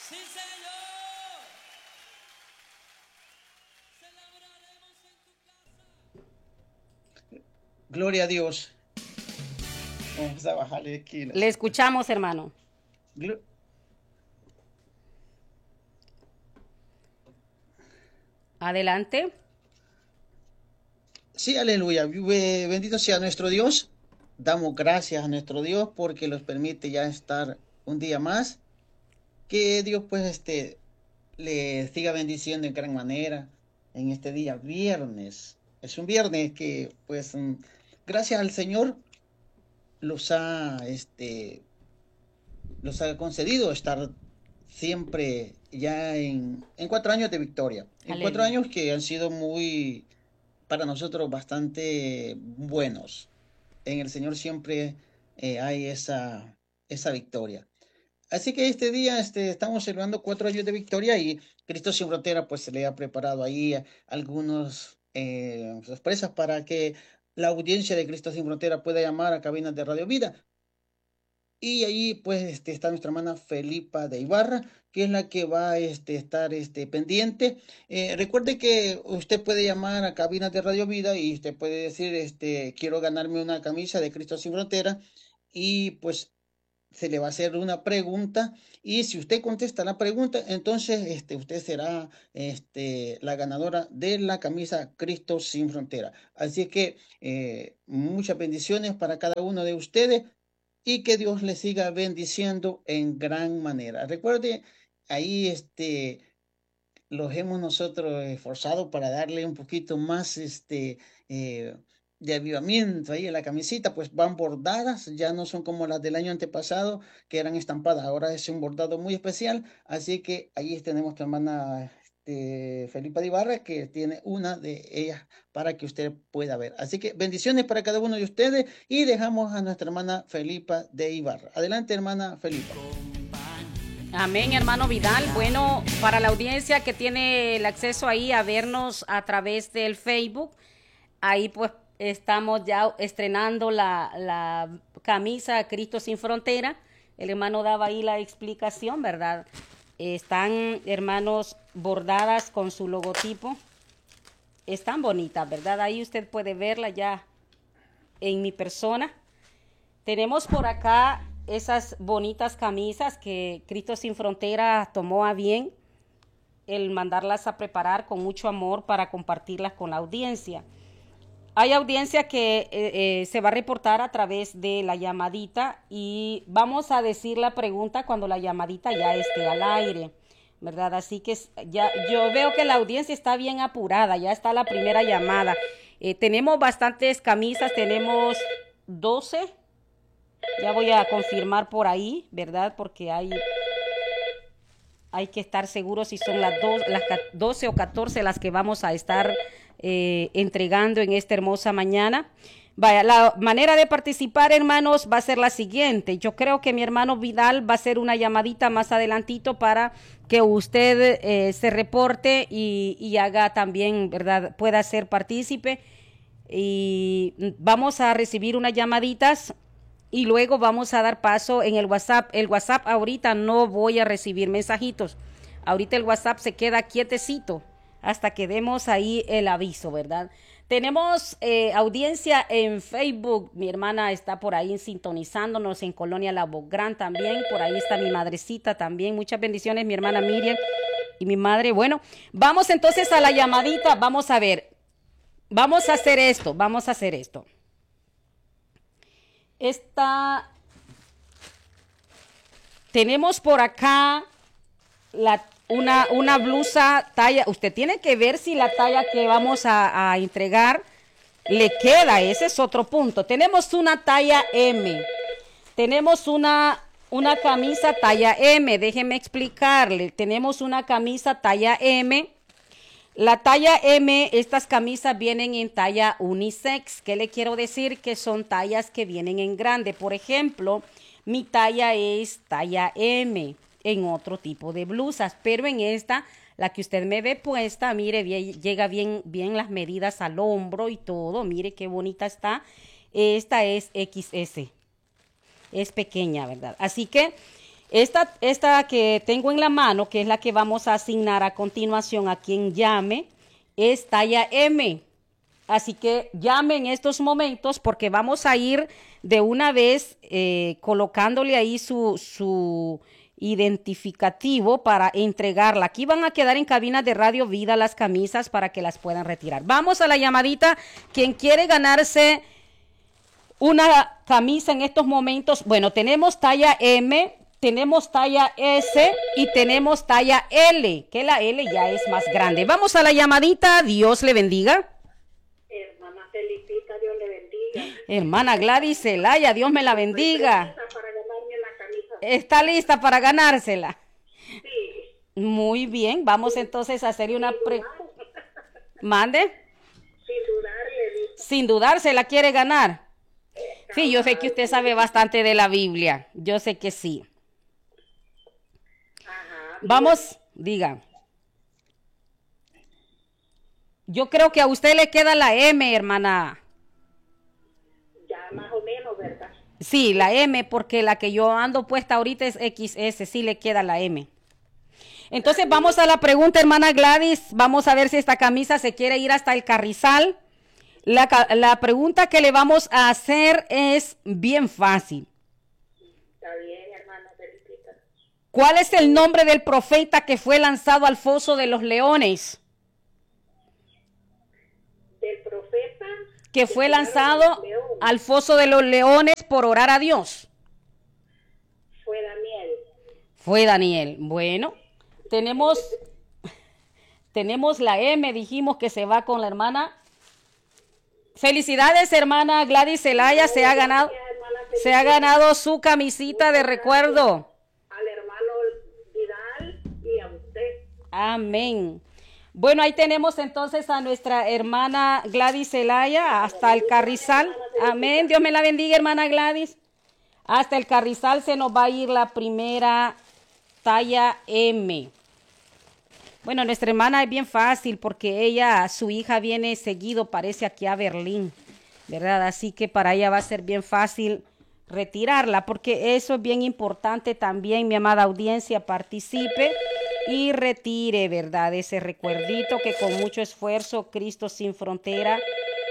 Sí, Señor. Celebraremos en tu casa. Gloria a Dios. Vamos a bajarle aquí Le las... escuchamos, hermano. Glo- Adelante. Sí, aleluya. Bendito sea nuestro Dios. Damos gracias a nuestro Dios porque nos permite ya estar un día más. Que Dios pues le siga bendiciendo en gran manera en este día viernes. Es un viernes que pues gracias al Señor los ha los ha concedido estar siempre ya en 4 años de victoria. En cuatro Aleluya. años que han sido muy, para nosotros, bastante buenos. En el Señor siempre hay esa victoria. Así que este día estamos celebrando 4 años de victoria y Cristo Sin Frontera pues se le ha preparado ahí algunos sorpresas para que la audiencia de Cristo Sin Frontera pueda llamar a cabinas de Radio Vida. Y ahí pues está nuestra hermana Felipa de Ibarra, que es la que va a estar pendiente. Recuerde que usted puede llamar a cabinas de Radio Vida y usted puede decir, quiero ganarme una camisa de Cristo Sin Frontera y pues se le va a hacer una pregunta y si usted contesta la pregunta, entonces usted será la ganadora de la camisa Cristo Sin Frontera. Así que muchas bendiciones para cada uno de ustedes y que Dios les siga bendiciendo en gran manera. Recuerde, ahí los hemos nosotros esforzado para darle un poquito más eh, de avivamiento ahí en la camisita, pues van bordadas, ya no son como las del año antepasado que eran estampadas, ahora es un bordado muy especial, así que ahí tenemos tu hermana Felipa de Ibarra que tiene una de ellas para que usted pueda ver. Así que bendiciones para cada uno de ustedes y dejamos a nuestra hermana Felipa de Ibarra. Adelante, hermana Felipa. Amén, hermano Vidal. Bueno, para la audiencia que tiene el acceso ahí a vernos a través del Facebook, ahí pues estamos ya estrenando la camisa Cristo Sin Frontera. El hermano daba ahí la explicación, ¿verdad? Están, hermanos, bordadas con su logotipo. Están bonitas, ¿verdad? Ahí usted puede verla ya en mi persona. Tenemos por acá esas bonitas camisas que Cristo Sin Frontera tomó a bien el mandarlas a preparar con mucho amor para compartirlas con la audiencia. Hay audiencia que se va a reportar a través de la llamadita y vamos a decir la pregunta cuando la llamadita ya esté al aire, ¿verdad? Así que ya yo veo que la audiencia está bien apurada, ya está la primera llamada. Tenemos bastantes camisas, tenemos 12. Ya voy a confirmar por ahí, ¿verdad? Porque hay que estar seguros si son las 12 o 14 las que vamos a estar entregando en esta hermosa mañana. Vaya, la manera de participar, hermanos, va a ser la siguiente. Yo creo que mi hermano Vidal va a hacer una llamadita más adelantito para que usted se reporte y haga también, ¿verdad? Pueda ser partícipe. Y vamos a recibir unas llamaditas y luego vamos a dar paso en el WhatsApp. El WhatsApp ahorita no voy a recibir mensajitos. Ahorita el WhatsApp se queda quietecito hasta que demos ahí el aviso, ¿verdad? Tenemos audiencia en Facebook. Mi hermana está por ahí sintonizándonos en Colonia La Bográn también. Por ahí está mi madrecita también. Muchas bendiciones, mi hermana Miriam y mi madre. Bueno, vamos entonces a la llamadita. Vamos a ver. Vamos a hacer esto. Vamos a hacer esto. Esta tenemos por acá una blusa talla. Usted tiene que ver si la talla que vamos a entregar le queda. Ese es otro punto. Tenemos una talla M. Tenemos una camisa talla M. Déjeme explicarle. Tenemos una camisa talla M. La talla M, estas camisas vienen en talla unisex. ¿Qué le quiero decir? Que son tallas que vienen en grande. Por ejemplo, mi talla es talla M en otro tipo de blusas, pero en esta, la que usted me ve puesta, mire, llega bien las medidas al hombro y todo. Mire qué bonita está. Esta es XS. Es pequeña, ¿verdad? Así que Esta que tengo en la mano, que es la que vamos a asignar a continuación a quien llame, es talla M. Así que llame en estos momentos porque vamos a ir de una vez colocándole ahí su identificativo para entregarla. Aquí van a quedar en cabinas de Radio Vida las camisas para que las puedan retirar. Vamos a la llamadita. Quien quiere ganarse una camisa en estos momentos, bueno, tenemos talla M, tenemos talla S y tenemos talla L, que la L ya es más grande. Vamos a la llamadita. Dios le bendiga. Hermana Felipita, Dios le bendiga. Hermana Gladys Zelaya, Dios me la bendiga. Estoy lista para ganarme la camisa. ¿Está lista para ganársela? Sí. Muy bien, vamos entonces a hacerle una Mande. Sin dudarle, dice. Sin dudar, ¿se la quiere ganar? Sí, yo sé que usted sabe bastante de la Biblia. Yo sé que sí. Ajá. Vamos, diga. Yo creo que a usted le queda la M, hermana. Ya más o menos, ¿verdad? Sí, la M, porque la que yo ando puesta ahorita es XS, sí le queda la M. Entonces vamos a la pregunta, hermana Gladys. Vamos a ver si esta camisa se quiere ir hasta el Carrizal. La pregunta que le vamos a hacer es bien fácil. Está bien, hermana Felipita. ¿Cuál es el nombre del profeta que fue lanzado al foso de los leones? Del profeta Que fue tiraron lanzado los leones. al foso de los leones por orar a Dios. Fue Daniel. Fue Daniel. Bueno, tenemos la M, dijimos que se va con la hermana. Felicidades, hermana Gladys Zelaya, se ha ganado su camisita de recuerdo. Al hermano Vidal y a usted. Amén. Bueno, ahí tenemos entonces a nuestra hermana Gladys Zelaya hasta el Carrizal. Amén. Dios me la bendiga, hermana Gladys. Hasta el Carrizal se nos va a ir la primera talla M. Bueno, nuestra hermana es bien fácil porque su hija viene seguido, parece aquí a Berlín, ¿verdad? Así que para ella va a ser bien fácil retirarla porque eso es bien importante también, mi amada audiencia, participe y retire, ¿verdad? Ese recuerdito que con mucho esfuerzo Cristo Sin Frontera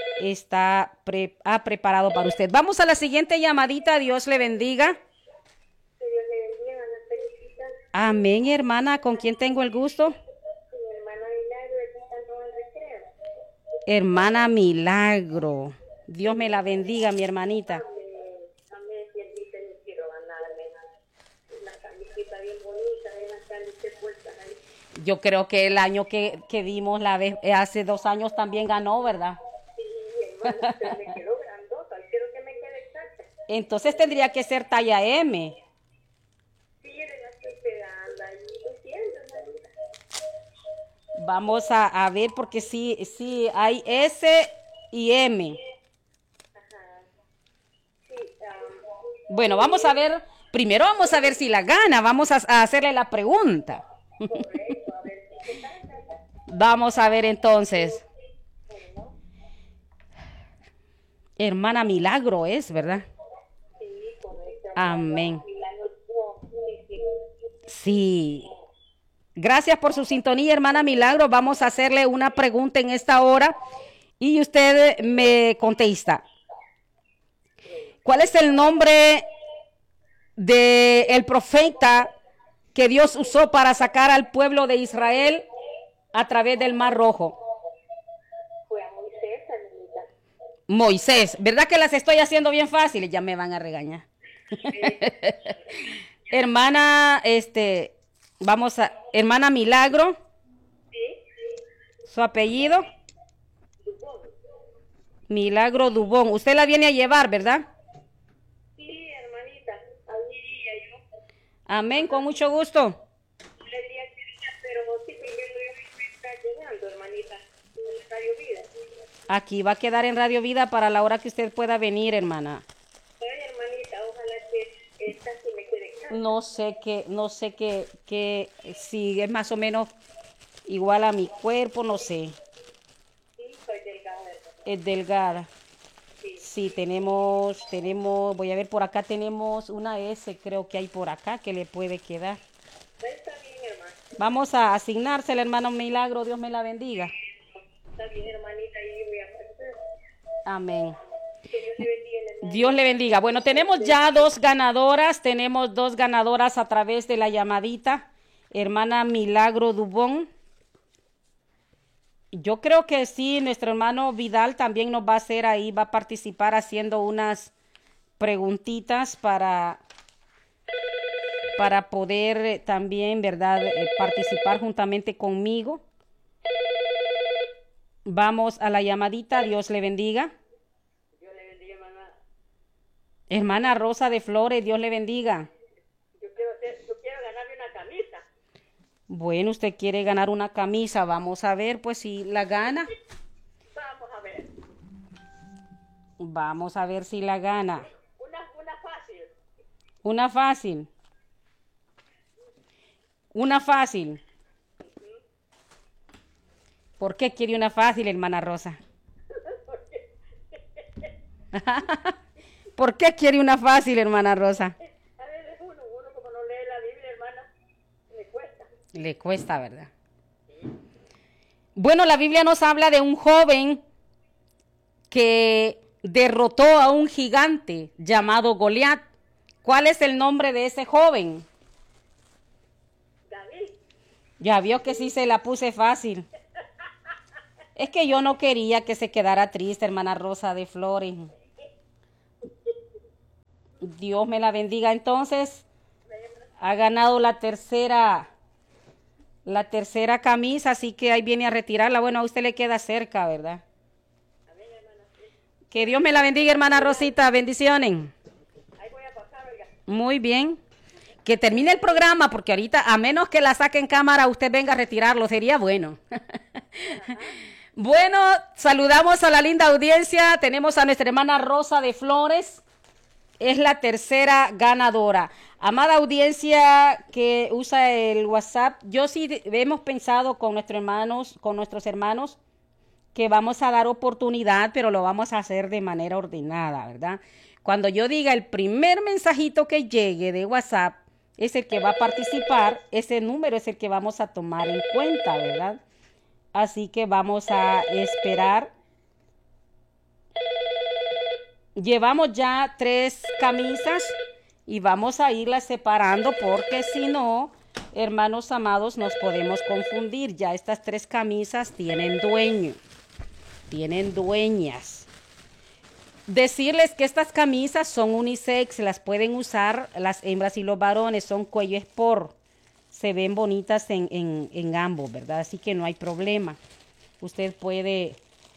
ha preparado para usted. Vamos a la siguiente llamadita. Dios le bendiga. Que Dios le bendiga, hermana Felipita. Amén, hermana. ¿Con quién tengo el gusto? Mi hermana Milagro, aquí está en el recreo. Hermana Milagro. Dios me la bendiga, mi hermanita. Amén, siempre me quiero ganarme una camiseta bien bonita, de las camisetas puestas ahí. Yo creo que el año que dimos la vez, hace 2 años también ganó, ¿verdad? Sí, hermana, pero me quedó grandota, quiero que me quede exacta. Entonces tendría que ser talla M. Sí, de la estoy pegando ahí, lo siento, hermanita. Vamos a ver porque sí hay S y M. Ajá. Sí, Bueno, vamos a ver, primero vamos a ver si la gana, vamos a hacerle la pregunta. correcto, a ver si se pasa. Vamos a ver entonces. Hermana Milagro es, ¿verdad? Sí, correcto. Amén. Milagro tuvo, sí. Sí. Gracias por su sintonía, hermana Milagro. Vamos a hacerle una pregunta en esta hora y usted me contesta. ¿Cuál es el nombre del profeta que Dios usó para sacar al pueblo de Israel a través del Mar Rojo? Fue a Moisés, hermanita. Moisés. ¿Verdad que las estoy haciendo bien fáciles? Ya me van a regañar. Hermana, hermana Milagro. Sí, ¿Su apellido? Dubón. Milagro Dubón. Usted la viene a llevar, ¿verdad? Sí, hermanita, ahí iría yo. Amén, con mucho gusto. Le diría que diga, pero sí, primero yo me está llegando, hermanita, en el Radio Vida. Aquí va a quedar en Radio Vida para la hora que usted pueda venir, hermana. Ay, hermanita, ojalá que esta sí me quede clara. No sé qué, si es más o menos igual a mi cuerpo, no sé. Sí, soy delgada, hermanita. Es delgada. Sí. Sí, voy a ver por acá, tenemos una S, creo que hay por acá que le puede quedar. Está bien, hermano. Vamos a asignársela, hermano Milagro, Dios me la bendiga. Está bien, hermanita, y voy a aparecer. Amén. Que Dios le bendiga, hermano. Dios le bendiga. Bueno, tenemos ya dos ganadoras a través de la llamadita. Hermana Milagro Dubón. Yo creo que sí, nuestro hermano Vidal también nos va a hacer ahí, va a participar haciendo unas preguntitas para poder también, ¿verdad?, participar juntamente conmigo. Vamos a la llamadita, Dios le bendiga. Dios le bendiga, hermana. Hermana Rosa de Flores, Dios le bendiga. Yo quiero ganarme una camisa. Bueno, usted quiere ganar una camisa, vamos a ver pues si la gana. Vamos a ver. Vamos a ver si la gana. Una fácil. Una fácil. Una fácil. ¿Por qué quiere una fácil, hermana Rosa? ¿Por qué quiere una fácil, hermana Rosa? A veces uno como no lee la Biblia, hermana, le cuesta. Le cuesta, ¿verdad? Bueno, la Biblia nos habla de un joven que derrotó a un gigante llamado Goliat. ¿Cuál es el nombre de ese joven? David. Ya vio que sí se la puse fácil. Es que yo no quería que se quedara triste, hermana Rosa de Flores. Dios me la bendiga. Entonces, ha ganado la tercera camisa, así que ahí viene a retirarla. Bueno, a usted le queda cerca, ¿verdad? Que Dios me la bendiga, hermana Rosita. Bendiciones. Ahí voy a pasar, oiga. Muy bien. Que termine el programa, porque ahorita, a menos que la saque en cámara, usted venga a retirarlo, sería bueno. Bueno, saludamos a la linda audiencia. Tenemos a nuestra hermana Rosa de Flores. Es la tercera ganadora. Amada audiencia que usa el WhatsApp, yo sí hemos pensado con nuestros hermanos, que vamos a dar oportunidad, pero lo vamos a hacer de manera ordenada, ¿verdad? Cuando yo diga el primer mensajito que llegue de WhatsApp, es el que va a participar, ese número es el que vamos a tomar en cuenta, ¿verdad? Así que vamos a esperar. Llevamos ya 3 camisas y vamos a irlas separando porque si no, hermanos amados, nos podemos confundir. Ya estas 3 camisas tienen dueño, tienen dueñas. Decirles que estas camisas son unisex, las pueden usar las hembras y los varones, son cuello sport. Se ven bonitas en ambos, ¿verdad? Así que no hay problema. Usted puede,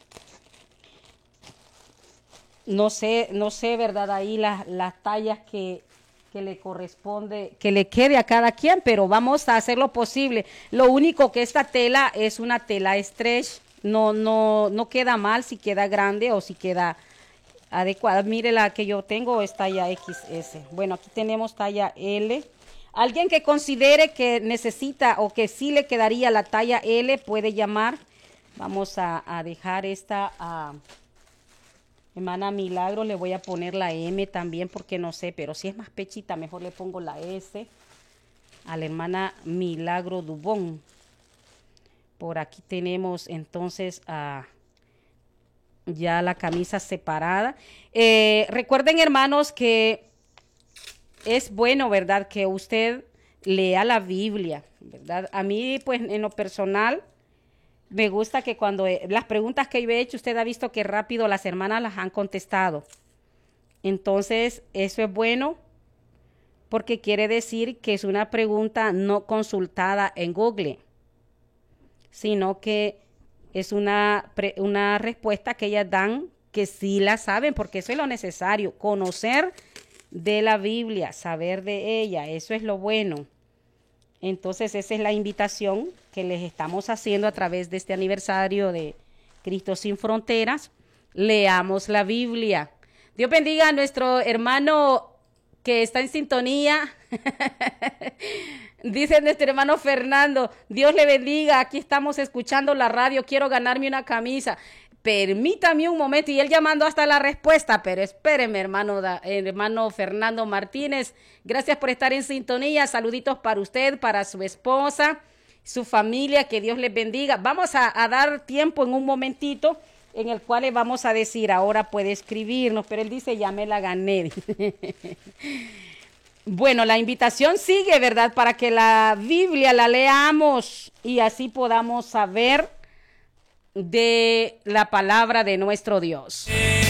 no sé, ¿verdad? Ahí las tallas que le corresponde, que le quede a cada quien, pero vamos a hacer lo posible. Lo único que esta tela es una tela stretch, no queda mal si queda grande o si queda adecuada. Mire la que yo tengo es talla XS. Bueno, aquí tenemos talla L. Alguien que considere que necesita o que sí le quedaría la talla L puede llamar. Vamos a dejar esta a hermana Milagro. Le voy a poner la M también porque no sé, pero si es más pechita mejor le pongo la S a la hermana Milagro Dubón. Por aquí tenemos entonces ya la camisa separada. Recuerden, hermanos, que es bueno, ¿verdad?, que usted lea la Biblia, ¿verdad? A mí, pues, en lo personal, me gusta que cuando las preguntas que yo he hecho, usted ha visto que rápido las hermanas las han contestado. Entonces, eso es bueno porque quiere decir que es una pregunta no consultada en Google, sino que es una respuesta que ellas dan que sí la saben, porque eso es lo necesario, conocer de la Biblia, saber de ella, eso es lo bueno. Entonces esa es la invitación que les estamos haciendo a través de este aniversario de Cristo Sin Fronteras. Leamos la Biblia. Dios bendiga a nuestro hermano que está en sintonía. Dice nuestro hermano Fernando, Dios le bendiga, aquí estamos escuchando la radio, quiero ganarme una camisa. permítame un momento, y él llamando hasta la respuesta, pero espéreme, hermano Fernando Martínez, gracias por estar en sintonía, saluditos para usted, para su esposa, su familia, que Dios les bendiga. Vamos a dar tiempo en un momentito, en el cual le vamos a decir, ahora puede escribirnos, pero él dice, ya me la gané. Bueno, la invitación sigue, ¿verdad? Para que la Biblia la leamos y así podamos saber de la palabra de nuestro Dios.